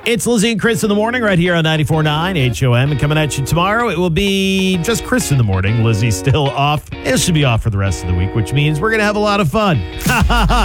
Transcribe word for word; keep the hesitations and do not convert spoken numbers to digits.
It's Lizzie and Chris in the morning right here on ninety-four point nine H O M. And coming at you tomorrow, it will be just Chris in the morning. Lizzie's still off. It should be off for the rest of the week, which means we're going to have a lot of fun. Ha ha ha.